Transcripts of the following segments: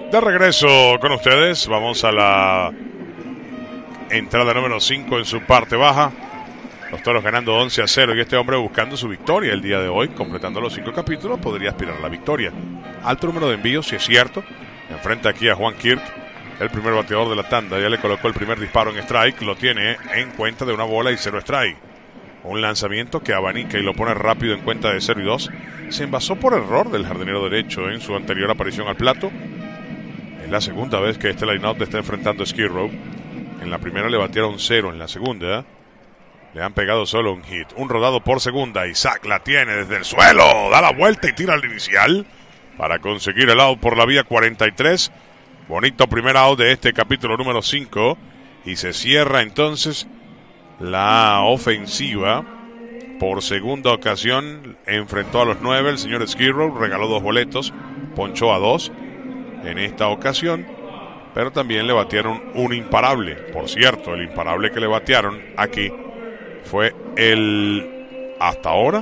De regreso con ustedes, vamos a la entrada número 5 en su parte baja. Los Toros ganando 11-0 y este hombre buscando su victoria el día de hoy, completando los 5 capítulos, podría aspirar a la victoria. Alto número de envíos, si es cierto. Enfrenta aquí a Juan Kirk, el primer bateador de la tanda. Ya le colocó el primer disparo en strike, lo tiene en cuenta de 1 bola y 0 strike. Un lanzamiento que abanica y lo pone rápido en cuenta de 0 y 2. Se envasó por error del jardinero derecho en su anterior aparición al plato. Es la segunda vez que este line-out está enfrentando a Skid Row. En la primera le batearon 0, en la segunda le han pegado solo un hit. Un rodado por segunda. Isaac la tiene desde el suelo. Da la vuelta y tira al inicial para conseguir el out por la vía 43. Bonito primer out de este capítulo número 5. Y se cierra entonces la ofensiva. Por segunda ocasión enfrentó a los 9 el señor Skid Row. Regaló 2 boletos. Ponchó a 2 en esta ocasión. Pero también le batearon un imparable. Por cierto, el imparable que le batearon aquí fue el, hasta ahora,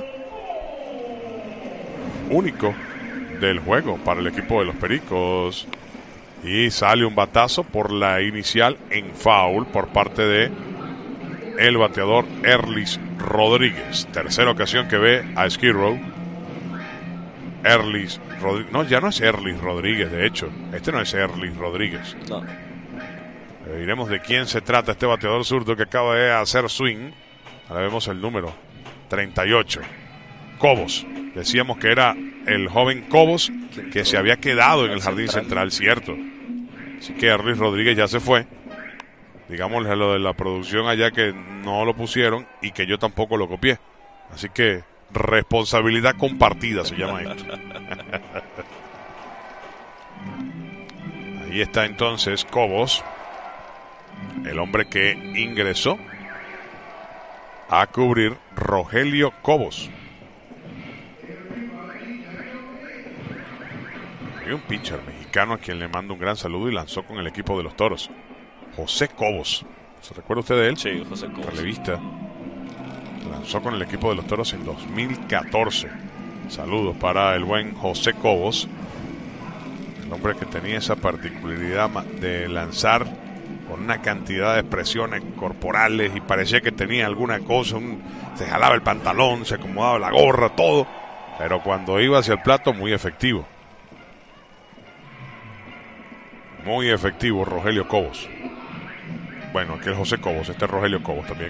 único del juego para el equipo de los Pericos. Y sale un batazo por la inicial en foul por parte de el bateador Erlis Rodríguez. Tercera ocasión que ve a Skid Row. Erlis Rodríguez. No, ya no es Erlis Rodríguez, de hecho. Este no es Erlis Rodríguez. No. Diremos de quién se trata este bateador zurdo que acaba de hacer swing. Ahora vemos el número 38. Cobos. Decíamos que era el joven Cobos que se había quedado en el jardín central, cierto. Así que Erlis Rodríguez ya se fue. Digámosle a lo de la producción allá que no lo pusieron y que yo tampoco lo copié. Así que responsabilidad compartida se llama esto. Ahí está entonces Cobos, el hombre que ingresó a cubrir Rogelio Cobos. Hay un pitcher mexicano a quien le mando un gran saludo y lanzó con el equipo de los Toros. José Cobos. ¿Se recuerda usted de él? Sí, José Cobos. Relevista. Lanzó con el equipo de los Toros en 2014. Saludos para el buen José Cobos. El hombre que tenía esa particularidad de lanzar con una cantidad de expresiones corporales y parecía que tenía alguna cosa. Se jalaba el pantalón, se acomodaba la gorra, todo. Pero cuando iba hacia el plato, muy efectivo. Muy efectivo Rogelio Cobos. Bueno, aquí es José Cobos, este es Rogelio Cobos también.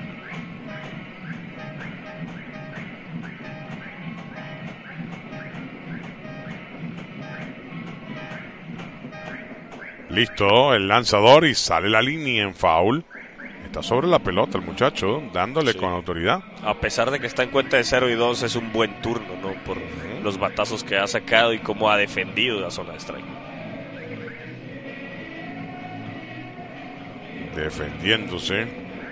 Listo, el lanzador y sale la línea en foul. Está sobre la pelota el muchacho, dándole con autoridad. A pesar de que está en cuenta de 0 y 2, es un buen turno, ¿no? Por los batazos que ha sacado y cómo ha defendido la zona de strike. Defendiéndose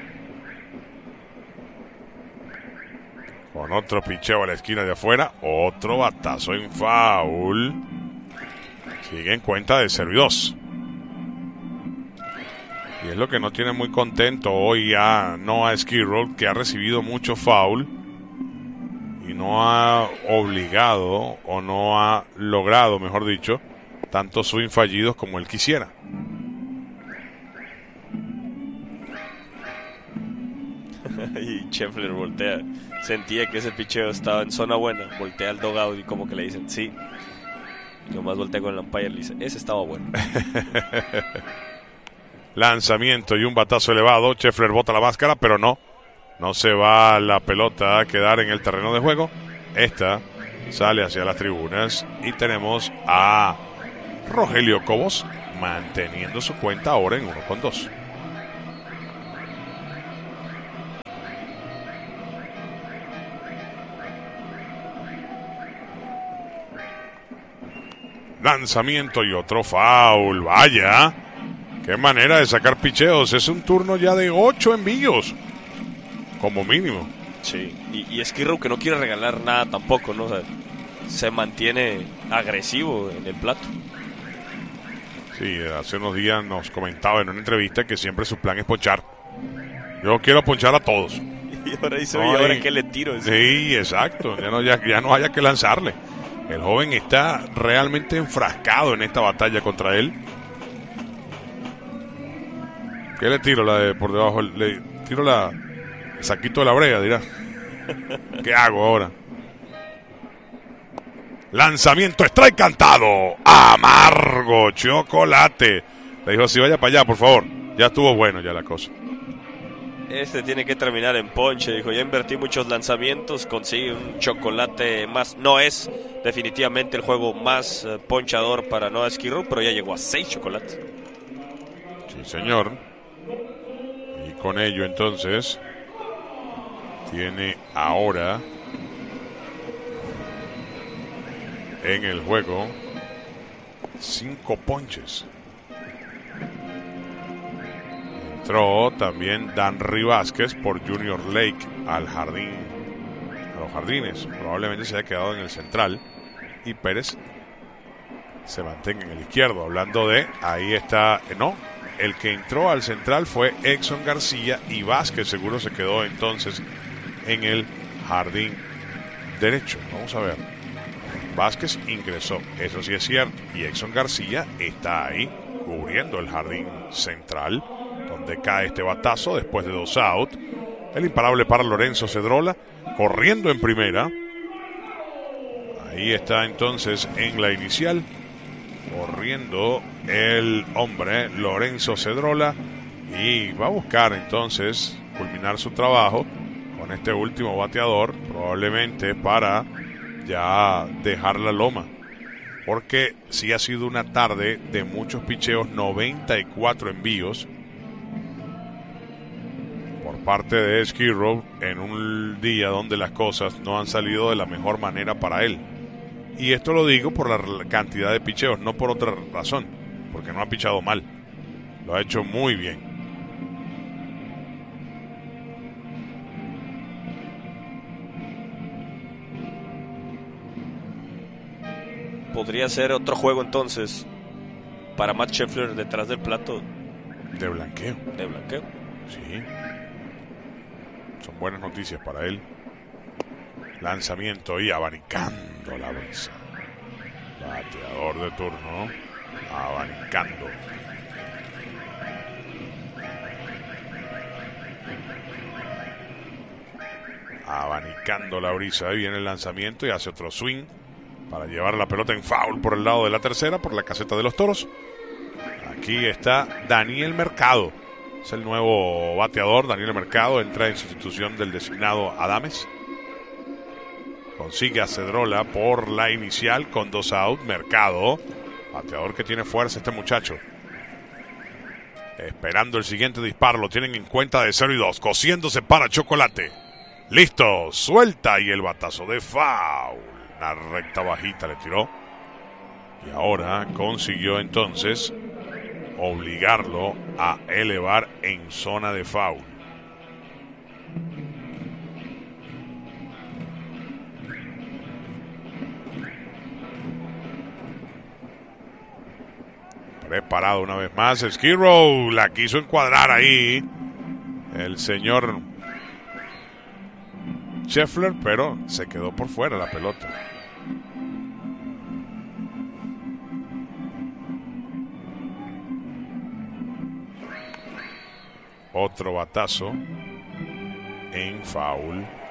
con otro picheo a la esquina de afuera, otro batazo en foul. Sigue en cuenta de 0 y 2. Y es lo que no tiene muy contento hoy a Noah Skid Row, que ha recibido mucho foul y no ha obligado o no ha logrado, mejor dicho, tantos swing fallidos como él quisiera. Y Scheffler voltea. Sentía que ese picheo estaba en zona buena. Voltea al dugout y como que le dicen sí. Y nomás voltea con el umpire y le dice, ese estaba bueno. Lanzamiento y un batazo elevado. Scheffler bota la máscara, pero no se va la pelota a quedar en el terreno de juego. Esta sale hacia las tribunas y tenemos a Rogelio Cobos manteniendo su cuenta ahora en 1-2. Lanzamiento y otro foul. Vaya, qué manera de sacar picheos. Es un turno ya de 8 envíos como mínimo. Sí, y Skid Row que no quiere regalar nada tampoco, ¿no? O sea, se mantiene agresivo en el plato. Sí, hace unos días nos comentaba en una entrevista que siempre su plan es ponchar. Yo quiero ponchar a todos. Y ahora dice, ¿y ahora qué le tiro? Sí, exacto, ya no haya que lanzarle. El joven está realmente enfrascado en esta batalla contra él. ¿Qué le tiro? La de por debajo. Le tiro el saquito de la brea, dirá. ¿Qué hago ahora? Lanzamiento, strike cantado. Amargo, chocolate. Le dijo, si vaya para allá, por favor. Ya estuvo bueno ya la cosa. Este tiene que terminar en ponche. Dijo, ya invertí muchos lanzamientos, consigue un chocolate más. No es definitivamente el juego más ponchador para Noah Skirrow, pero ya llegó a 6 chocolates. Sí, señor. Y con ello, entonces, tiene ahora en el juego 5 ponches. Entró también Danry Vázquez por Junior Lake a los jardines. Probablemente se haya quedado en el central y Pérez se mantenga en el izquierdo. Hablando de, ahí está, no, el que entró al central fue Exxon García y Vázquez seguro se quedó entonces en el jardín derecho. Vamos a ver. Vázquez ingresó, eso sí es cierto, y Exxon García está ahí cubriendo el jardín central, donde cae este batazo después de 2 out. El imparable para Lorenzo Cedrola, corriendo en primera. Ahí está entonces en la inicial, corriendo el hombre Lorenzo Cedrola, y va a buscar entonces culminar su trabajo con este último bateador, probablemente para ya dejar la loma, porque sí ha sido una tarde de muchos picheos, 94 envíos por parte de Skirrow en un día donde las cosas no han salido de la mejor manera para él. Y esto lo digo por la cantidad de picheos, no por otra razón, porque no ha pichado mal, lo ha hecho muy bien. Podría ser otro juego entonces para Matt Scheffler detrás del plato. De blanqueo. De blanqueo. Sí. Son buenas noticias para él. Lanzamiento y abanicando la brisa. Bateador de turno. Abanicando. Abanicando la brisa. Ahí viene el lanzamiento y hace otro swing para llevar la pelota en foul por el lado de la tercera, por la caseta de los Toros. Aquí está Daniel Mercado. Es el nuevo bateador. Daniel Mercado entra en sustitución del designado Adames. Consigue a Cedrola por la inicial con 2 out. Mercado, bateador que tiene fuerza este muchacho. Esperando el siguiente disparo. Lo tienen en cuenta de 0-2. Cosiéndose para chocolate. Listo, suelta y el batazo de foul. Una recta bajita le tiró. Y ahora consiguió entonces obligarlo a elevar en zona de foul. Preparado una vez más Skirrow. La quiso encuadrar ahí el señor Scheffler, pero se quedó por fuera la pelota. Otro batazo en foul.